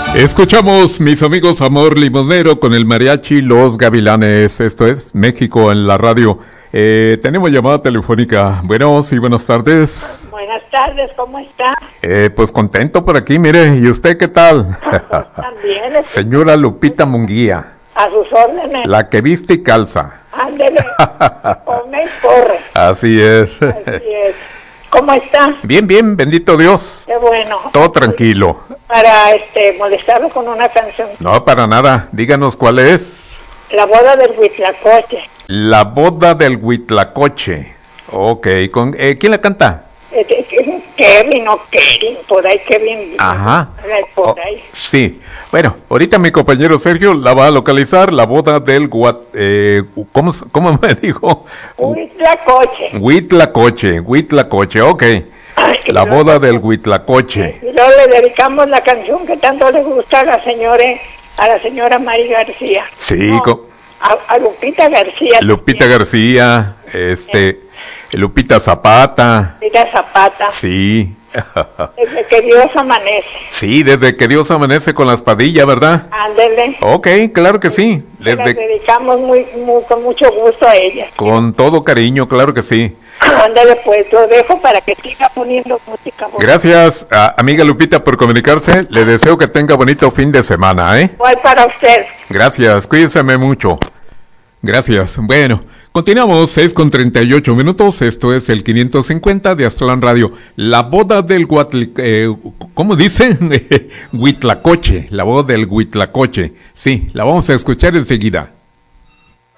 Escuchamos, mis amigos, Amor Limonero con el mariachi Los Gavilanes. Esto es México en la radio. Tenemos llamada telefónica. Bueno, sí, buenas tardes. Buenas tardes, ¿cómo está? Pues contento por aquí, mire. ¿Y usted qué tal? También. Señora Lupita Munguía. A sus órdenes. La que viste y calza. Ándele. Come y corre. Así es. Así es. ¿Cómo está? Bien, bien, bendito Dios. Qué bueno. Todo tranquilo. Para molestarlo con una canción. No, para nada. Díganos cuál es. La boda del Huitlacoche. La boda del Huitlacoche. Ok, ¿quién la canta? Kevin o Kevin, por ahí Kevin. Ajá. Por ahí. Sí. Bueno, ahorita mi compañero Sergio la va a localizar, la boda del ¿cómo me dijo? Huitlacoche. Huitlacoche, ok. La boda del Huitlacoche. Y luego le dedicamos la canción que tanto le gusta a la señora Mari García. Sí, no, a Lupita García. Lupita García, Lupita Zapata. Lupita Zapata. Sí. Desde que Dios amanece. Sí, desde que Dios amanece con la espadilla, ¿verdad? Ándele. Ok, claro que sí. Las dedicamos con mucho gusto a ella. Con todo cariño, claro que sí. Ándale, pues lo dejo para que siga poniendo música. Gracias, amiga Lupita, por comunicarse. Le deseo que tenga bonito fin de semana, ¿eh? Voy para usted. Gracias, cuídeseme mucho. Gracias. Bueno, continuamos, 6:38. Esto es el 550 de Aztlán Radio. La boda del ¿cómo dicen? Huitlacoche. La boda del Huitlacoche. Sí, la vamos a escuchar enseguida.